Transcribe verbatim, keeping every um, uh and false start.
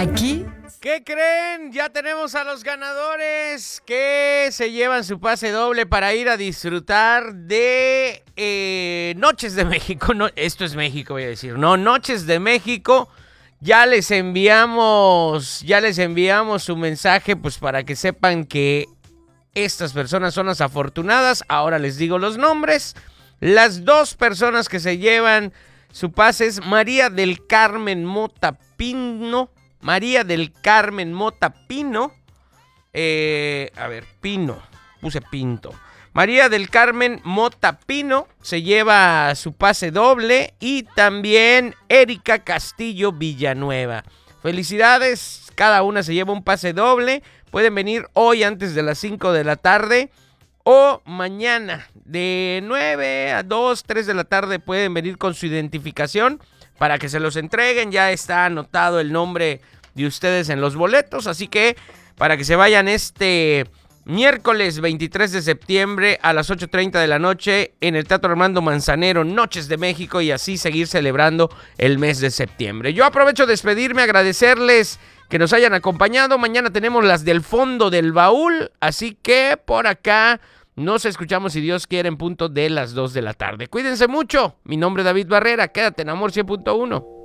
Aquí. ¿Qué creen? Ya tenemos a los ganadores que se llevan su pase doble para ir a disfrutar de eh, Noches de México. No, esto es México, voy a decir. No, Noches de México. Ya les enviamos, ya les enviamos su mensaje, pues para que sepan que estas personas son las afortunadas. Ahora les digo los nombres. Las dos personas que se llevan su pase es María del Carmen Mota Pino. María del Carmen Mota Pino. Eh, a ver, Pino. Puse Pinto. María del Carmen Mota Pino se lleva su pase doble. Y también Erika Castillo Villanueva. Felicidades. Cada una se lleva un pase doble. Pueden venir hoy antes de las cinco de la tarde. O mañana de nueve a dos, tres de la tarde pueden venir con su identificación para que se los entreguen. Ya está anotado el nombre de ustedes en los boletos. Así que para que se vayan este miércoles veintitrés de septiembre a las ocho treinta de la noche en el Teatro Armando Manzanero, Noches de México, y así seguir celebrando el mes de septiembre. Yo aprovecho de despedirme, agradecerles que nos hayan acompañado. Mañana tenemos las del fondo del baúl. Así que por acá nos escuchamos, si Dios quiere, en punto de las dos de la tarde. Cuídense mucho. Mi nombre es David Barrera. Quédate en Amor cien punto uno.